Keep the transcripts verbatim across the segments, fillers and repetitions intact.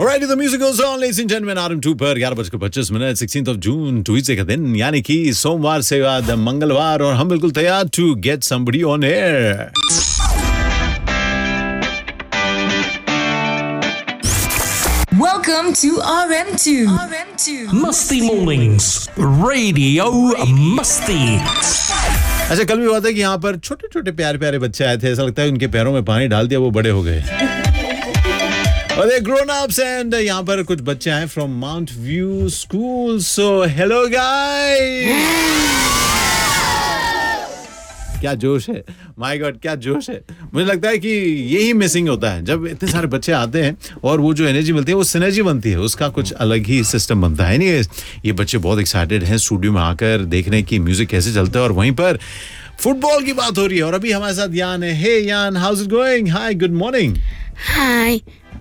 Alright, the music goes on, ladies and gentlemen. R M two पर ग्यारह बजकर पच्चीस minute sixteenth of June Tuesday का दिन यानी कि सोमवार से बाद मंगलवार और हम बिल्कुल तैयार to get somebody on air. Welcome to R M two. R M two. Musty Mornings, Radio Musty. अच्छा, कल भी हुआ था कि यहाँ पर छोटे छोटे प्यारे प्यारे बच्चे आए थे. ऐसा लगता है उनके पैरों में पानी डाल दिया, वो बड़े हो गए. और they grown ups and यहाँ पर कुछ बच्चे आए from Mount View School. So hello guys. क्या जोश है, माय गॉड क्या जोश है. मुझे लगता है कि यही मिसिंग होता है जब इतने सारे बच्चे आते हैं और वो जो एनर्जी मिलती है वो सिनर्जी बनती है, उसका कुछ अलग ही सिस्टम बनता है. एनीवेज, ये बच्चे बहुत एक्साइटेड हैं स्टूडियो में आकर देखने की म्यूजिक कैसे चलता है और वहीं पर फुटबॉल की बात हो रही है. और अभी हमारे साथ यान है. हे यान, how is it going? Hi, good morning. हाय.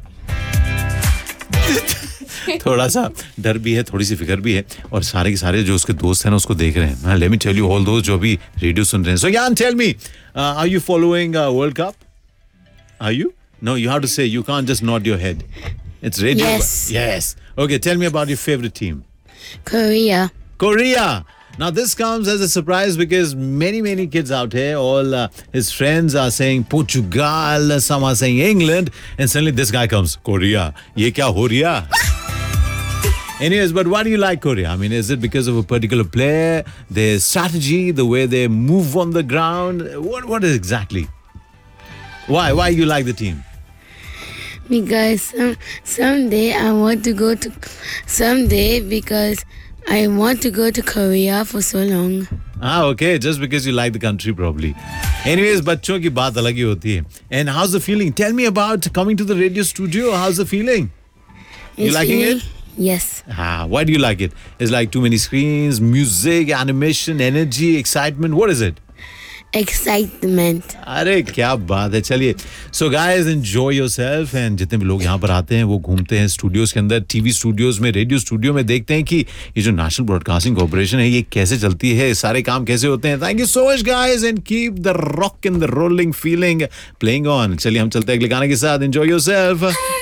थोड़ा सा डर भी है, थोड़ी सी फिक्र भी है और सारे के सारे जो उसके दोस्त हैं ना उसको देख रहे हैं. Let me tell you all दोस्त जो भी रेडियो सुन रहे हैं. सो यान, tell me, are you following world cup? Are you? No, you have to से, you can't just Nord your head. It's radio. Yes. Yes. Okay, tell me about your favorite team. Korea. Korea. Now this comes as a surprise because many many kids out here, all uh, his friends are saying Portugal, some are saying England, and suddenly this guy comes, Korea. Ye kya ho riya? Anyways, but why do you like Korea? I mean, is it because of a particular player, their strategy, the way they move on the ground? What what is exactly? Why why you like the team? Because some someday I want to go to someday because I want to go to Korea for so long. Ah, okay, just because you like the country probably. Anyways, बच्चों की बात अलग ही होती है. And how's the feeling? Tell me about coming to the radio studio. How's the feeling? You It's liking really- it? Yes. Ah, why do you like it? It's like too many screens, music, animation, energy, excitement. What is it? Excitement. अरे क्या बात है. चलिए, so guys enjoy yourself. And जितने भी लोग यहाँ पर आते हैं वो घूमते हैं स्टूडियोज के अंदर, टीवी स्टूडियोज में, रेडियो स्टूडियो में, देखते हैं कि ये जो नेशनल ब्रॉडकास्टिंग कॉर्पोरेशन है ये कैसे चलती है, सारे काम कैसे होते हैं. Thank you so much guys and keep the rock in the rolling feeling playing on. चलिए हम चलते हैं अगले गाने के साथ. Enjoy yourself.